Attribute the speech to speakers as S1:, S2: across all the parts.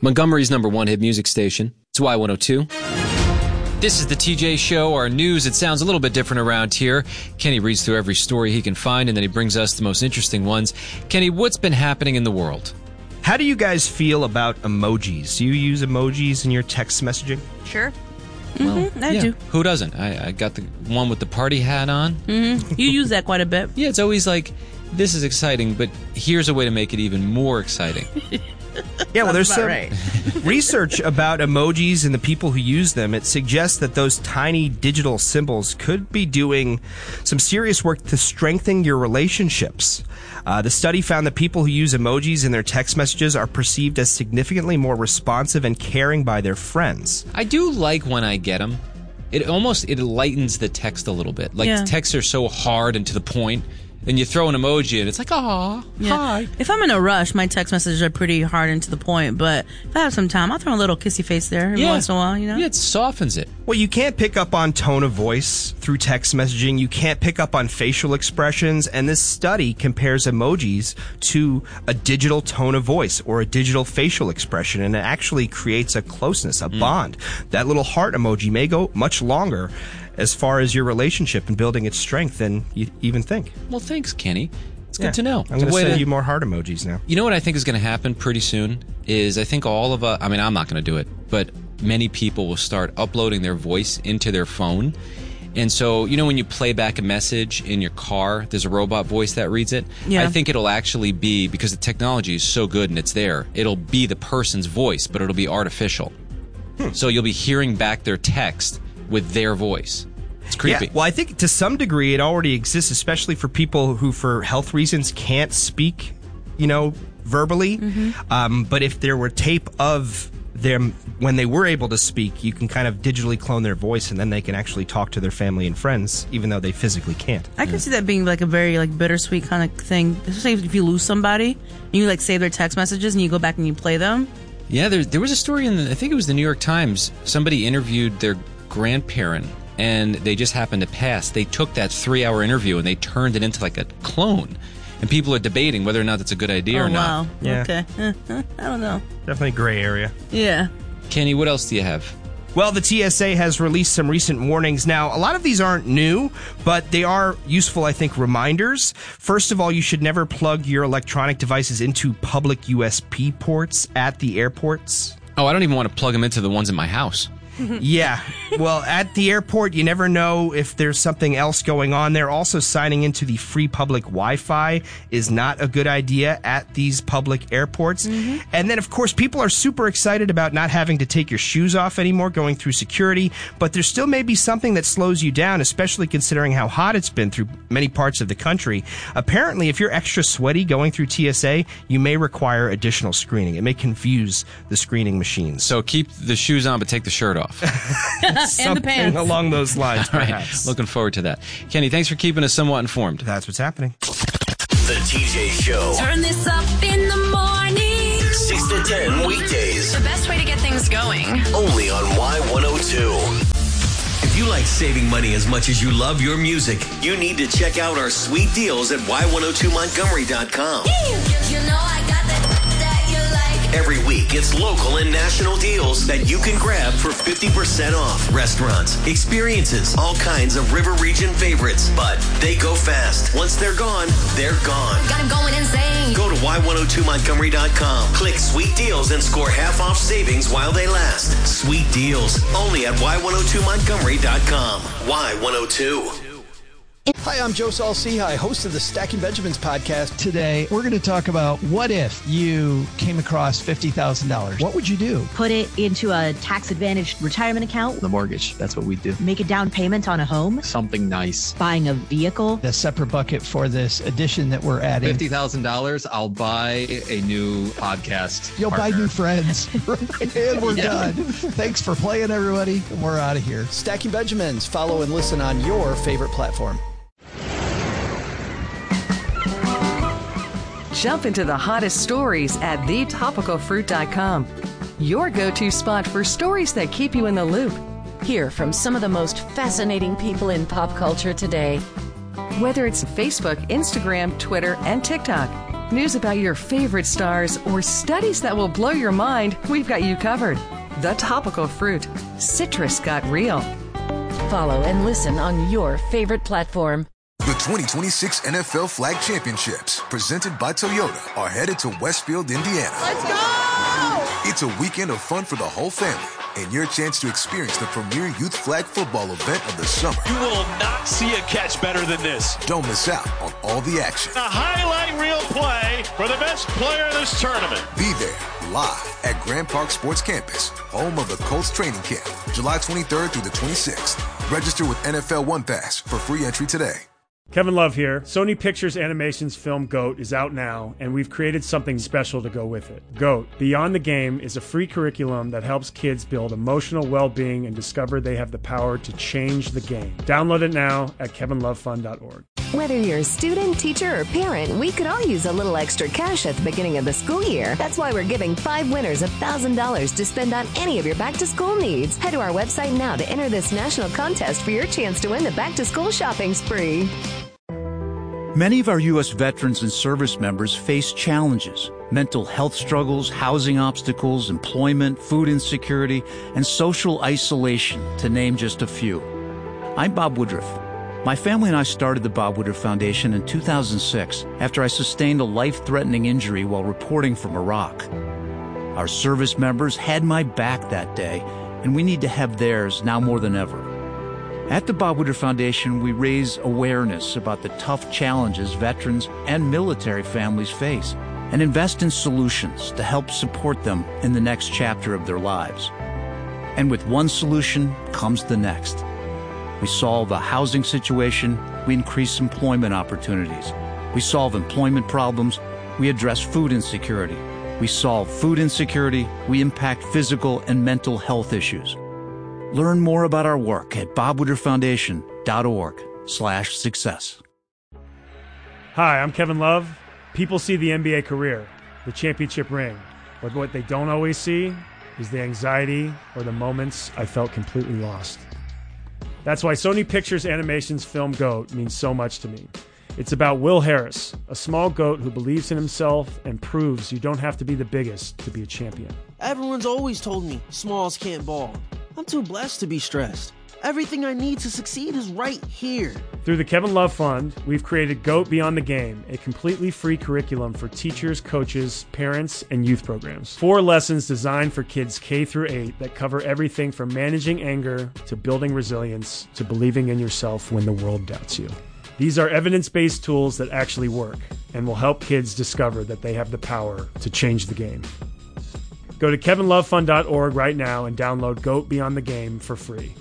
S1: Montgomery's #1 hit music station. It's Y102. This is the TJ Show, our news. It sounds a little bit different around here. Kenny reads through every story he can find, and then he brings us the most interesting ones. Kenny, what's been happening in the world?
S2: How do you guys feel about emojis? Do you use emojis in your text messaging?
S3: Sure.
S1: Well,
S3: I do.
S1: Who doesn't? I got the one with the party hat on.
S3: Mm-hmm. You use that quite a bit.
S1: Yeah, it's always like, this is exciting, but here's a way to make it even more exciting.
S2: Yeah, well, there's some
S3: right.
S2: research about emojis and the people who use them. It suggests that those tiny digital symbols could be doing some serious work to strengthen your relationships. The study found that people who use emojis in their text messages are perceived as significantly more responsive and caring by their friends.
S1: I do like when I get them. It lightens the text a little bit. Like, the texts are so hard and to the point. And you throw an emoji and it's like, aw, hi.
S3: If I'm in a rush, my text messages are pretty hard and to the point. But if I have some time, I'll throw a little kissy face there every once in a while,
S1: Yeah, it softens it.
S2: Well, you can't pick up on tone of voice through text messaging. You can't pick up on facial expressions. And this study compares emojis to a digital tone of voice or a digital facial expression. And it actually creates a closeness, a bond. That little heart emoji may go much longer as far as your relationship and building its strength than you even think.
S1: Well, thanks, Kenny. It's good to know.
S2: I'm going to send you more heart emojis now.
S1: You know what I think is going to happen pretty soon is I think all of us, I mean, I'm not going to do it, but many people will start uploading their voice into their phone. And so, you know, when you play back a message in your car, there's a robot voice that reads it.
S3: Yeah.
S1: I think it'll actually be, because the technology is so good and it's there, it'll be the person's voice, but it'll be artificial. So you'll be hearing back their text with their voice. It's creepy.
S2: Yeah, well, I think to some degree it already exists, especially for people who, for health reasons, can't speak, verbally. But if there were tape of them when they were able to speak, you can kind of digitally clone their voice, and then they can actually talk to their family and friends, even though they physically can't.
S3: I can see that being like a very bittersweet kind of thing, especially if you lose somebody and you save their text messages and you go back and you play them.
S1: Yeah, there was a story in I think it was the New York Times. Somebody interviewed their grandparent, and they just happened to pass. They took that 3-hour interview and they turned it into like a clone. And people are debating whether or not that's a good idea or not.
S3: Wow.
S2: Yeah.
S3: Okay. I don't know.
S2: Definitely gray area.
S3: Yeah.
S1: Kenny, what else do you have?
S2: Well, the TSA has released some recent warnings. Now, a lot of these aren't new, but they are useful, I think, reminders. First of all, you should never plug your electronic devices into public USB ports at the airports.
S1: Oh, I don't even want to plug them into the ones in my house.
S2: Yeah. Well, at the airport, you never know if there's something else going on there. Also, signing into the free public Wi-Fi is not a good idea at these public airports. And then, of course, people are super excited about not having to take your shoes off anymore going through security, but there still may be something that slows you down, especially considering how hot it's been through many parts of the country. Apparently, if you're extra sweaty going through TSA, you may require additional screening. It may confuse the screening machines.
S1: So keep the shoes on, but take the shirt off.
S3: And the pants.
S2: Along those lines,
S1: All right.
S2: perhaps.
S1: Looking forward to that. Kenny, thanks for keeping us somewhat informed.
S2: That's what's happening.
S4: The TJ Show.
S5: Turn this up in the morning.
S4: 6 to 10 weekdays.
S5: The best way to get things going.
S4: Only on Y102. If you like saving money as much as you love your music, you need to check out our sweet deals at Y102Montgomery.com.
S5: You know I got that you like.
S4: Every week, it's local and national deals that you can grab for 50% off. Restaurants, experiences, all kinds of River Region favorites. But they go fast. Once they're gone, they're gone.
S5: Got him going insane.
S4: Go to Y102Montgomery.com. Click Sweet Deals and score half off savings while they last. Sweet Deals. Only at Y102Montgomery.com. Y102.
S6: Hi, I'm Joe Saul-Sehy, host of the Stacking Benjamins podcast. Today, we're going to talk about what if you came across $50,000. What would you do?
S7: Put it into a tax-advantaged retirement account.
S8: The mortgage, that's what we do.
S7: Make a down payment on a home.
S8: Something nice.
S7: Buying a vehicle.
S6: A separate bucket for this addition that we're adding.
S8: $50,000, I'll buy a new podcast
S6: You'll
S8: partner.
S6: buy new friends. And we're done. Thanks for playing, everybody. We're out of here. Stacking Benjamins. Follow and listen on your favorite platform.
S9: Jump into the hottest stories at thetopicalfruit.com. Your go-to spot for stories that keep you in the loop. Hear from some of the most fascinating people in pop culture today. Whether it's Facebook, Instagram, Twitter, and TikTok, news about your favorite stars, or studies that will blow your mind, we've got you covered. The Topical Fruit. Citrus got real. Follow and listen on your favorite platform.
S10: The 2026 NFL Flag Championships, presented by Toyota, are headed to Westfield, Indiana.
S5: Let's go!
S10: It's a weekend of fun for the whole family, and your chance to experience the premier youth flag football event of the summer.
S11: You will not see a catch better than this.
S10: Don't miss out on all the action.
S11: A highlight reel play for the best player in this tournament.
S10: Be there, live at Grand Park Sports Campus, home of the Colts training camp, July 23rd through the 26th. Register with NFL One Pass for free entry today.
S12: Kevin Love here. Sony Pictures Animation's film GOAT is out now, and we've created something special to go with it. GOAT, Beyond the Game, is a free curriculum that helps kids build emotional well-being and discover they have the power to change the game. Download it now at kevinlovefund.org.
S13: Whether you're a student, teacher, or parent, we could all use a little extra cash at the beginning of the school year. That's why we're giving 5 winners $1,000 to spend on any of your back-to-school needs. Head to our website now to enter this national contest for your chance to win the back-to-school shopping spree.
S14: Many of our U.S. veterans and service members face challenges: mental health struggles, housing obstacles, employment, food insecurity, and social isolation, to name just a few. I'm Bob Woodruff. My family and I started the Bob Woodruff Foundation in 2006 after I sustained a life-threatening injury while reporting from Iraq. Our service members had my back that day, and we need to have theirs now more than ever. At the Bob Woodruff Foundation, we raise awareness about the tough challenges veterans and military families face and invest in solutions to help support them in the next chapter of their lives. And with one solution comes the next. We solve a housing situation, we increase employment opportunities. We solve employment problems, we address food insecurity. We solve food insecurity, we impact physical and mental health issues. Learn more about our work at bobwoodrufffoundation.org/success.
S12: Hi, I'm Kevin Love. People see the NBA career, the championship ring, but what they don't always see is the anxiety or the moments I felt completely lost. That's why Sony Pictures Animation's film GOAT means so much to me. It's about Will Harris, a small goat who believes in himself and proves you don't have to be the biggest to be a champion.
S15: Everyone's always told me smalls can't ball. I'm too blessed to be stressed. Everything I need to succeed is right here.
S12: Through the Kevin Love Fund, we've created GOAT Beyond the Game, a completely free curriculum for teachers, coaches, parents, and youth programs. 4 lessons designed for kids K through 8 that cover everything from managing anger to building resilience to believing in yourself when the world doubts you. These are evidence-based tools that actually work and will help kids discover that they have the power to change the game. Go to kevinlovefund.org right now and download GOAT Beyond the Game for free.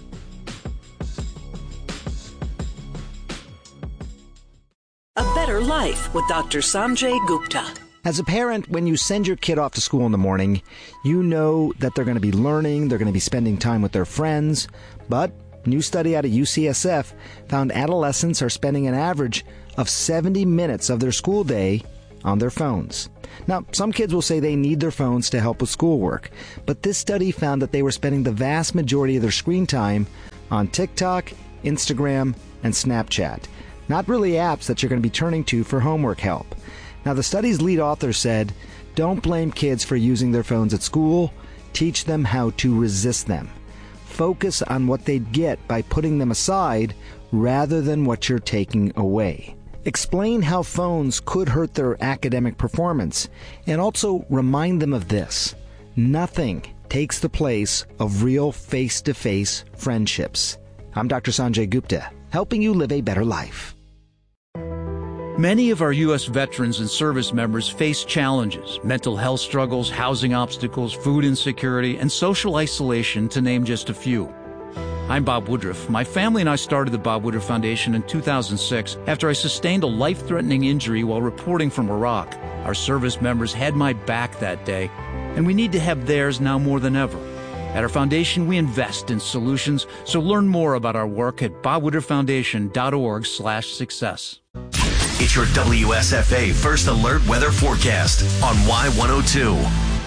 S16: A Better Life with Dr. Sanjay Gupta.
S17: As a parent, when you send your kid off to school in the morning, you know that they're going to be learning, they're going to be spending time with their friends. But a new study out of UCSF found adolescents are spending an average of 70 minutes of their school day on their phones. Now, some kids will say they need their phones to help with schoolwork, but this study found that they were spending the vast majority of their screen time on TikTok, Instagram, and Snapchat. Not really apps that you're going to be turning to for homework help. Now, the study's lead author said, don't blame kids for using their phones at school. Teach them how to resist them. Focus on what they'd get by putting them aside rather than what you're taking away. Explain how phones could hurt their academic performance, and also remind them of this: nothing takes the place of real face-to-face friendships. I'm Dr. Sanjay Gupta, helping you live a better life.
S14: Many of our U.S. veterans and service members face challenges: mental health struggles, housing obstacles, food insecurity, and social isolation, to name just a few. I'm Bob Woodruff. My family and I started the Bob Woodruff Foundation in 2006 after I sustained a life-threatening injury while reporting from Iraq. Our service members had my back that day, and we need to have theirs now more than ever. At our foundation, we invest in solutions, so learn more about our work at bobwoodrufffoundation.org/success.
S4: It's your WSFA First Alert weather forecast on Y102.
S6: Well,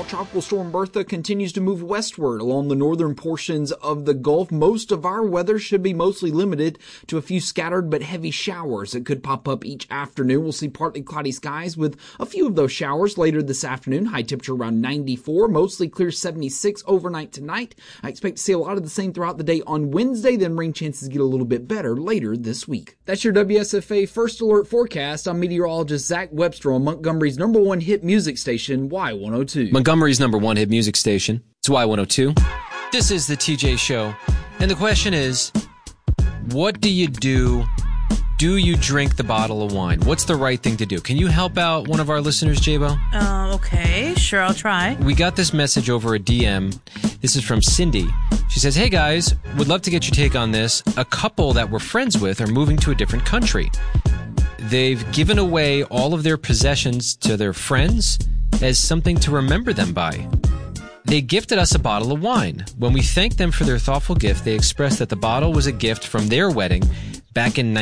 S18: Tropical Storm Bertha continues to move westward along the northern portions of the Gulf. Most of our weather should be mostly limited to a few scattered but heavy showers that could pop up each afternoon. We'll see partly cloudy skies with a few of those showers later this afternoon. High temperature around 94, mostly clear 76 overnight tonight. I expect to see a lot of the same throughout the day on Wednesday, then rain chances get a little bit better later this week. That's your WSFA First Alert forecast. I'm meteorologist Zach Webster on Montgomery's #1 hit music station, Y102.
S1: Montgomery's #1 hit music station. It's Y102. This is the TJ Show. And the question is, what do you do? Do you drink the bottle of wine? What's the right thing to do? Can you help out one of our listeners, J-Bo?
S3: Okay, sure, I'll try.
S1: We got this message over a DM. This is from Cindy. She says, hey guys, would love to get your take on this. A couple that we're friends with are moving to a different country. They've given away all of their possessions to their friends as something to remember them by. They gifted us a bottle of wine. When we thanked them for their thoughtful gift, they expressed that the bottle was a gift from their wedding back in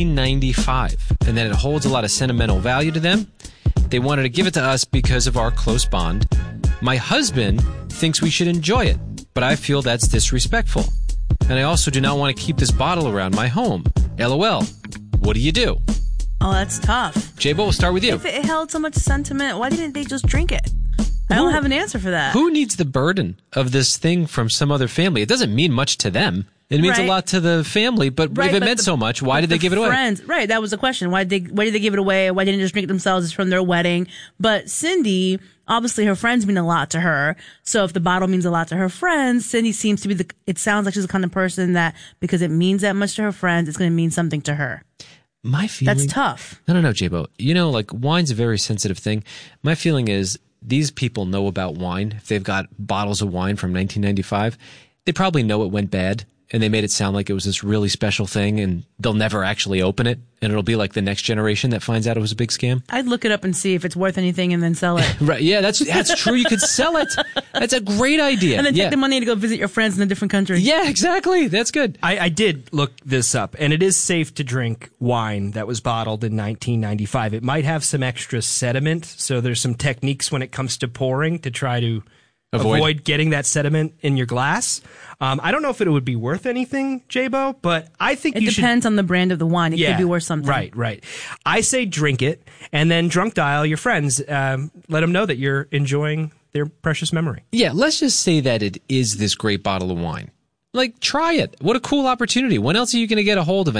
S1: 1995, and that it holds a lot of sentimental value to them. They wanted to give it to us because of our close bond. My husband thinks we should enjoy it, but I feel that's disrespectful. And I also do not want to keep this bottle around my home. LOL. What do you do?
S3: Oh, that's tough.
S1: J-Bo, we'll start with you.
S3: If it held so much sentiment, why didn't they just drink it? I don't have an answer for that.
S1: Who needs the burden of this thing from some other family? It doesn't mean much to them. It means a lot to the family, but if it meant so much, why did they give it away?
S3: Right, that was the question. Why did they give it away? Why didn't they just drink it themselves? It's from their wedding. But Cindy, obviously her friends mean a lot to her. So if the bottle means a lot to her friends, Cindy seems to be it sounds like she's the kind of person that because it means that much to her friends, it's going to mean something to her.
S1: My feeling...
S3: That's tough.
S1: No, J-Bo. You know, like, wine's a very sensitive thing. My feeling is these people know about wine. If they've got bottles of wine from 1995, they probably know it went bad, and they made it sound like it was this really special thing, and they'll never actually open it, and it'll be like the next generation that finds out it was a big scam.
S3: I'd look it up and see if it's worth anything and then sell it.
S1: Right, yeah, that's true. You could sell it. That's a great idea.
S3: And then take the money to go visit your friends in a different country.
S1: Yeah, exactly. That's good.
S2: I did look this up, and it is safe to drink wine that was bottled in 1995. It might have some extra sediment, so there's some techniques when it comes to pouring to try to avoid getting that sediment in your glass. I don't know if it would be worth anything, J-Bo, but I think
S3: it depends on the brand of the wine. It could be worth something.
S2: Right. I say drink it, and then drunk dial your friends. Let them know that you're enjoying their precious memory.
S1: Yeah, let's just say that it is this great bottle of wine. Like, try it. What a cool opportunity. When else are you going to get a hold of a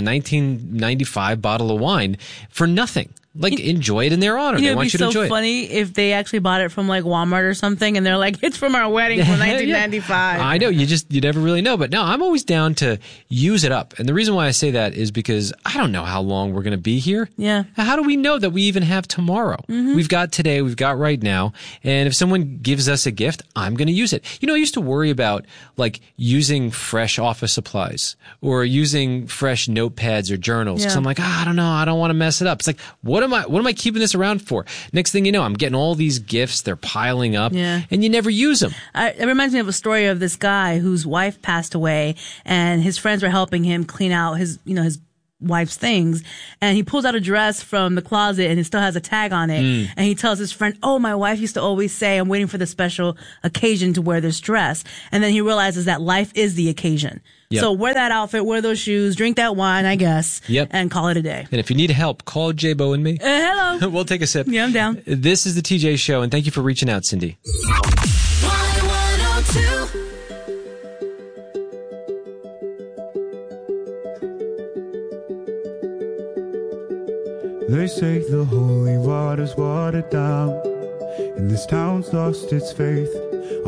S1: 1995 bottle of wine for nothing? Like, enjoy it in their honor. They want you to enjoy it.
S3: It'd be so funny if they actually bought it from, like, Walmart or something, and they're like, it's from our wedding from 1995.
S1: I know. You never really know. But no, I'm always down to use it up. And the reason why I say that is because I don't know how long we're going to be here.
S3: Yeah.
S1: How do we know that we even have tomorrow? Mm-hmm. We've got today. We've got right now. And if someone gives us a gift, I'm going to use it. You know, I used to worry about, like, using fresh office supplies or using fresh notepads or journals. Because I'm like, I don't know. I don't want to mess it up. It's like, what am I keeping this around for? Next thing you know, I'm getting all these gifts. They're piling up, and you never use them.
S3: It reminds me of a story of this guy whose wife passed away, and his friends were helping him clean out his wife's things, and he pulls out a dress from the closet, and it still has a tag on it. And he tells his friend, "Oh, my wife used to always say, I'm waiting for the special occasion to wear this dress." And then he realizes that life is the occasion. Yep. So wear that outfit, wear those shoes, drink that wine, I guess, and call it a day.
S1: And if you need help, call J-Bo and me.
S3: Hello.
S1: We'll take a sip.
S3: Yeah, I'm down.
S1: This is the TJ Show, and thank you for reaching out, Cindy.
S19: They say the holy water's watered down, and this town's lost its faith.